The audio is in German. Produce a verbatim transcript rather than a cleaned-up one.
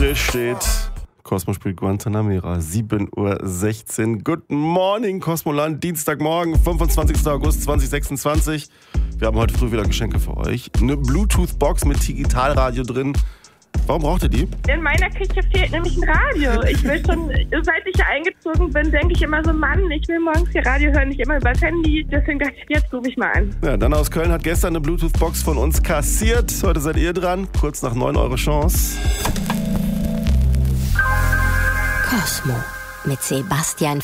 Tisch steht. Cosmo spielt Guantanamera, sieben Uhr sechzehn. Good morning, Cosmoland. Dienstagmorgen, fünfundzwanzigster August zweitausendsechsundzwanzig. Wir haben heute früh wieder Geschenke für euch. Eine Bluetooth-Box mit Digitalradio drin. Warum braucht ihr die? In meiner Küche fehlt nämlich ein Radio. Ich will schon, seit ich hier eingezogen bin, denke ich immer so, Mann, ich will morgens hier Radio hören, nicht immer über das Handy. Deswegen dachte ich, jetzt rufe ich mal an. Ja, Dana aus Köln hat gestern eine Bluetooth-Box von uns kassiert. Heute seid ihr dran. Kurz nach neun eure Chance. Cosmo mit Sebastian